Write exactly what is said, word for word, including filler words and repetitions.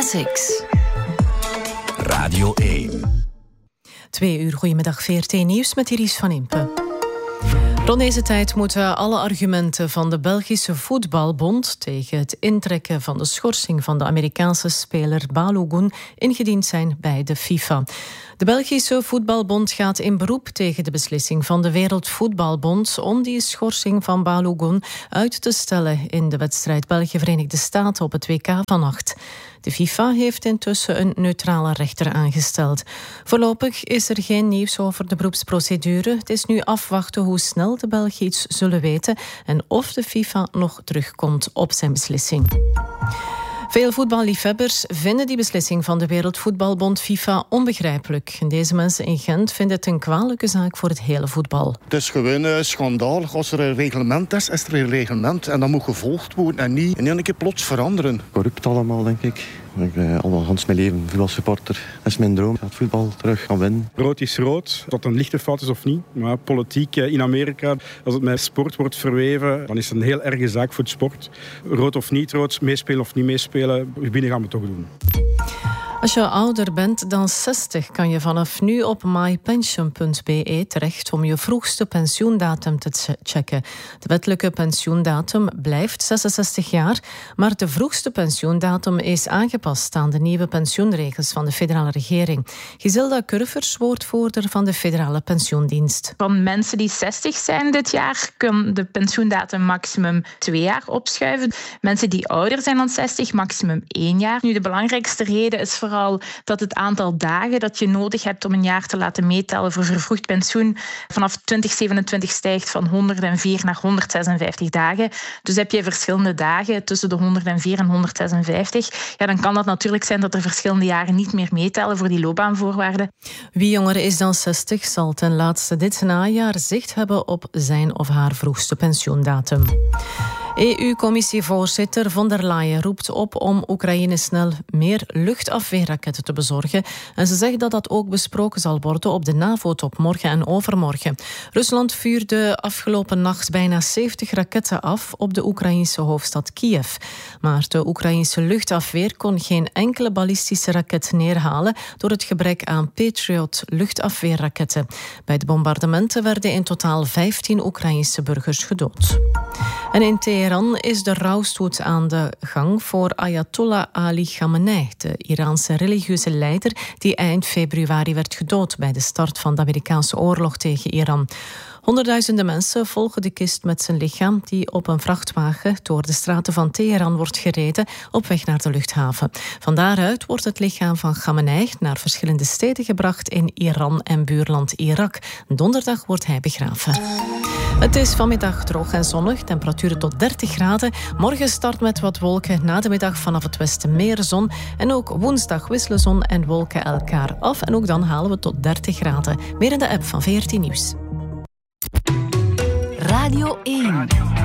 Classics. Radio één. Twee uur, goedemiddag, V R T Nieuws met Iris van Impe. Rond deze tijd moeten alle argumenten van de Belgische Voetbalbond tegen het intrekken van de schorsing van de Amerikaanse speler Balogun ingediend zijn bij de FIFA. De Belgische Voetbalbond gaat in beroep tegen de beslissing van de Wereldvoetbalbond om die schorsing van Balogun uit te stellen in de wedstrijd België-Verenigde Staten op het W K vannacht. De FIFA heeft intussen een neutrale rechter aangesteld. Voorlopig is er geen nieuws over de beroepsprocedure. Het is nu afwachten hoe snel de Belgen iets zullen weten en of de FIFA nog terugkomt op zijn beslissing. Veel voetballiefhebbers vinden die beslissing van de Wereldvoetbalbond FIFA onbegrijpelijk. Deze mensen in Gent vinden het een kwalijke zaak voor het hele voetbal. Het is gewoon uh, schandalig. Als er een reglement is, is er een reglement. En dat moet gevolgd worden en niet in één keer plots veranderen. Corrupt allemaal, denk ik. Ik ben al Hans mijn leven voetbalsupporter. Dat is mijn droom, dat voetbal terug gaan winnen. Rood is rood, dat een lichte fout is of niet. Maar politiek in Amerika, als het met sport wordt verweven, dan is het een heel erge zaak voor het sport. Rood of niet rood, meespelen of niet meespelen, binnen gaan we het toch doen. Als je ouder bent dan zestig kan je vanaf nu op mypension punt b e terecht om je vroegste pensioendatum te checken. De wettelijke pensioendatum blijft zesenzestig jaar, maar de vroegste pensioendatum is aangepast aan de nieuwe pensioenregels van de federale regering. Giselda Curvers, woordvoerder van de federale pensioendienst. Van mensen die zestig zijn dit jaar kan de pensioendatum maximum twee jaar opschuiven. Mensen die ouder zijn dan zestig, maximum één jaar. Nu, de belangrijkste reden is vooral dat het aantal dagen dat je nodig hebt om een jaar te laten meetellen voor vervroegd pensioen vanaf twintig zevenentwintig stijgt van honderdvier naar honderdzesenvijftig dagen. Dus heb je verschillende dagen tussen de honderdvier en honderdzesenvijftig. Ja, dan kan dat natuurlijk zijn dat er verschillende jaren niet meer meetellen voor die loopbaanvoorwaarden. Wie jonger is dan zestig zal ten laatste dit najaar zicht hebben op zijn of haar vroegste pensioendatum. E U-commissievoorzitter von der Leyen roept op om Oekraïne snel meer luchtafweerraketten te bezorgen. En ze zegt dat dat ook besproken zal worden op de NAVO-top morgen en overmorgen. Rusland vuurde afgelopen nacht bijna zeventig raketten af op de Oekraïnse hoofdstad Kiev. Maar de Oekraïnse luchtafweer kon geen enkele ballistische raket neerhalen door het gebrek aan Patriot luchtafweerraketten. Bij de bombardementen werden in totaal vijftien Oekraïnse burgers gedood. En in Teheran is de rouwstoet aan de gang voor Ayatollah Ali Khamenei, de Iraanse religieuze leider die eind februari werd gedood bij de start van de Amerikaanse oorlog tegen Iran. Honderdduizenden mensen volgen de kist met zijn lichaam die op een vrachtwagen door de straten van Teheran wordt gereden op weg naar de luchthaven. Van daaruit wordt het lichaam van Khamenei naar verschillende steden gebracht in Iran en buurland Irak. Donderdag wordt hij begraven. Het is vanmiddag droog en zonnig, temperaturen tot dertig graden. Morgen start met wat wolken, na de middag vanaf het westen meer zon. En ook woensdag wisselen zon en wolken elkaar af. En ook dan halen we tot dertig graden. Meer in de app van V R T Nieuws. Radio één.